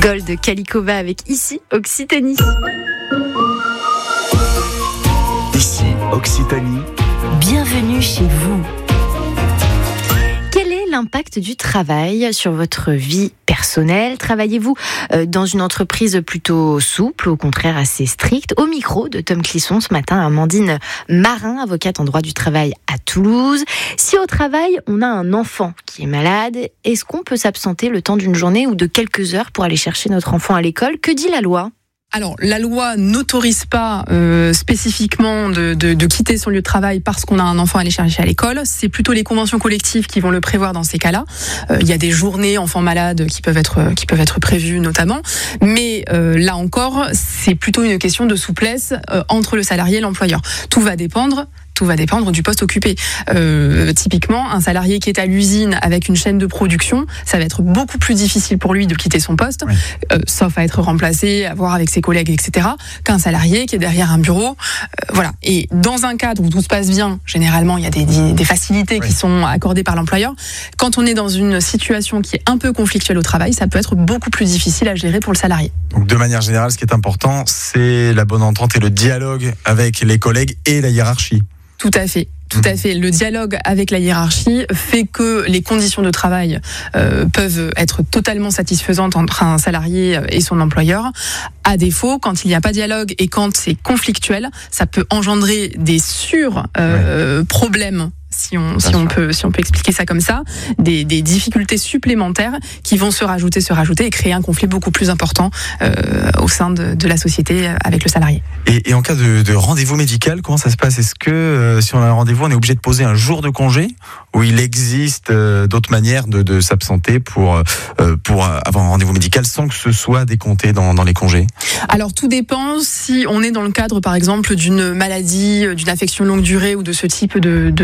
Gold Kalikova avec Ici Occitanie. Ici Occitanie. Bienvenue chez vous. Quel est l'impact du travail sur votre vie personnelle ? Travaillez-vous dans une entreprise plutôt souple, au contraire assez stricte ? Au micro de Tom Clisson ce matin, Amandine Marin, avocate en droit du travail à Toulouse. Si au travail, on a un enfant qui est malade, est-ce qu'on peut s'absenter le temps d'une journée ou de quelques heures pour aller chercher notre enfant à l'école ? Que dit la loi ? Alors, la loi n'autorise pas spécifiquement de quitter son lieu de travail parce qu'on a un enfant à aller chercher à l'école. C'est plutôt les conventions collectives qui vont le prévoir dans ces cas-là. Il y a des journées enfants malades qui peuvent être prévues notamment. Mais là encore, c'est plutôt une question de souplesse entre le salarié et l'employeur. Tout va dépendre du poste occupé. Typiquement, un salarié qui est à l'usine avec une chaîne de production, ça va être beaucoup plus difficile pour lui de quitter son poste, sauf à être remplacé, à voir avec ses collègues, etc., qu'un salarié qui est derrière un bureau. Voilà. Et dans un cadre où tout se passe bien, généralement, il y a des facilités qui sont accordées par l'employeur. Quand on est dans une situation qui est un peu conflictuelle au travail, ça peut être beaucoup plus difficile à gérer pour le salarié. Donc, de manière générale, ce qui est important, c'est la bonne entente et le dialogue avec les collègues et la hiérarchie. Tout à fait. Le dialogue avec la hiérarchie fait que les conditions de travail peuvent être totalement satisfaisantes entre un salarié et son employeur. À défaut, quand il n'y a pas de dialogue et quand c'est conflictuel, ça peut engendrer des problèmes. Si on peut expliquer ça comme ça, des difficultés supplémentaires qui vont se rajouter et créer un conflit beaucoup plus important au sein de la société avec le salarié. Et en cas de rendez-vous médical, comment ça se passe ? Est-ce que si on a un rendez-vous, on est obligé de poser un jour de congé, ou il existe d'autres manières de s'absenter pour avoir un rendez-vous médical sans que ce soit décompté dans les congés ? Alors tout dépend si on est dans le cadre par exemple d'une maladie, d'une affection longue durée ou de ce type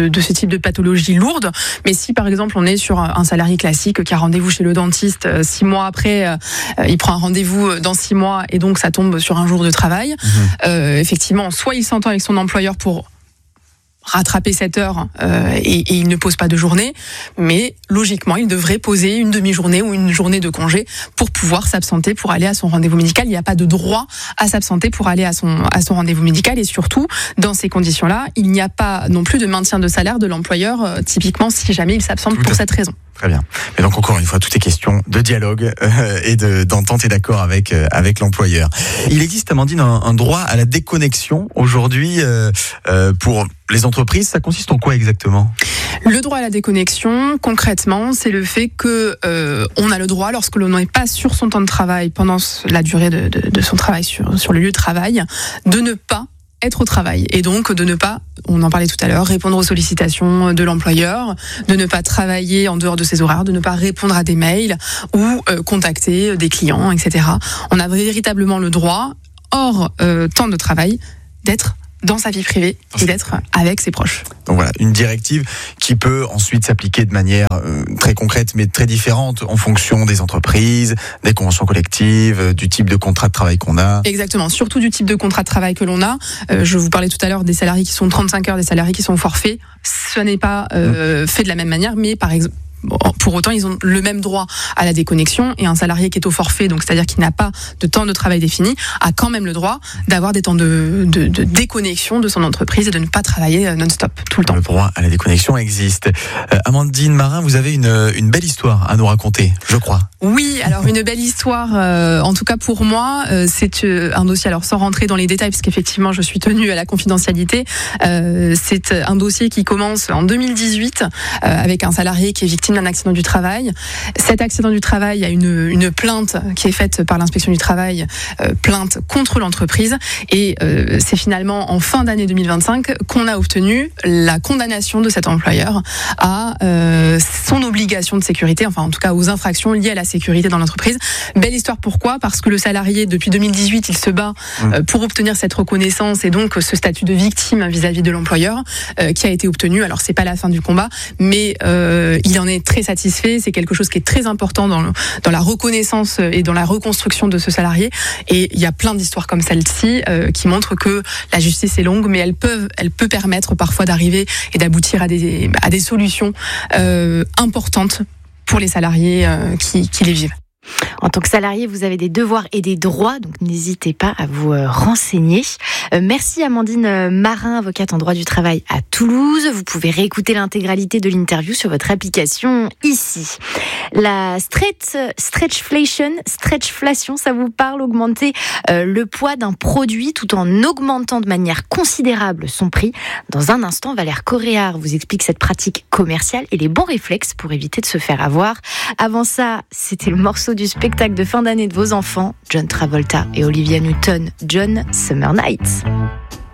de pathologie lourde. Mais si par exemple on est sur un salarié classique qui a rendez-vous chez le dentiste 6 mois après, il prend un rendez-vous dans 6 mois et donc ça tombe sur un jour de travail. Effectivement, soit il s'entend avec son employeur pour rattraper cette heure et il ne pose pas de journée, mais logiquement il devrait poser une demi-journée ou une journée de congé pour pouvoir s'absenter pour aller à son rendez-vous médical. Il n'y a pas de droit à s'absenter pour aller à son rendez-vous médical, et surtout dans ces conditions-là, il n'y a pas non plus de maintien de salaire de l'employeur typiquement si jamais il s'absente pour cette raison. Très bien. Mais donc encore une fois, tout est question de dialogue et d'entente et d'accord avec l'employeur. Il existe, Amandine, un droit à la déconnexion aujourd'hui pour les entreprises. Ça consiste en quoi exactement ? Le droit à la déconnexion, concrètement, c'est le fait que on a le droit, lorsque l'on n'est pas sur son temps de travail pendant la durée de son travail sur le lieu de travail, de ne pas être au travail, et donc de ne pas, on en parlait tout à l'heure, répondre aux sollicitations de l'employeur, de ne pas travailler en dehors de ses horaires, de ne pas répondre à des mails ou contacter des clients, etc. On a véritablement le droit, hors temps de travail, d'être dans sa vie privée et d'être avec ses proches. Donc voilà, une directive qui peut ensuite s'appliquer de manière très concrète mais très différente en fonction des entreprises, des conventions collectives, du type de contrat de travail qu'on a. Exactement, surtout du type de contrat de travail que l'on a. Je vous parlais tout à l'heure des salariés qui sont 35 heures, des salariés qui sont forfaits. Ce n'est pas fait de la même manière, mais par exemple, pour autant, ils ont le même droit à la déconnexion, et un salarié qui est au forfait, donc c'est-à-dire qui n'a pas de temps de travail défini, a quand même le droit d'avoir des temps de déconnexion de son entreprise et de ne pas travailler non-stop tout le temps. Le droit à la déconnexion existe. Amandine Marin, vous avez une belle histoire à nous raconter, je crois. Oui, alors une belle histoire, en tout cas pour moi, c'est un dossier, alors sans rentrer dans les détails, parce qu'effectivement je suis tenue à la confidentialité, c'est un dossier qui commence en 2018 avec un salarié qui est victime d'un accident du travail. Cet accident du travail, il y a une plainte qui est faite par l'inspection du travail, plainte contre l'entreprise, et c'est finalement en fin d'année 2025 qu'on a obtenu la condamnation de cet employeur à son obligation de sécurité, enfin en tout cas aux infractions liées à la sécurité dans l'entreprise. Belle histoire, pourquoi ? Parce que le salarié, depuis 2018, il se bat pour obtenir cette reconnaissance et donc ce statut de victime vis-à-vis de l'employeur qui a été obtenu. Alors c'est pas la fin du combat, mais il en est très satisfait. C'est quelque chose qui est très important dans la reconnaissance et dans la reconstruction de ce salarié. Et il y a plein d'histoires comme celle-ci qui montrent que la justice est longue, mais elle peut permettre parfois d'arriver et d'aboutir à des solutions importantes pour les salariés qui les vivent. En tant que salarié, vous avez des devoirs et des droits, donc n'hésitez pas à vous renseigner. Merci Amandine Marin, avocate en droit du travail à Toulouse. Vous pouvez réécouter l'intégralité de l'interview sur votre application ici. La stretchflation, ça vous parle, augmenter le poids d'un produit tout en augmentant de manière considérable son prix. Dans un instant, Valère Coréard vous explique cette pratique commerciale et les bons réflexes pour éviter de se faire avoir. Avant ça, c'était le morceau du spectacle de fin d'année de vos enfants, John Travolta et Olivia Newton, John Summer Nights.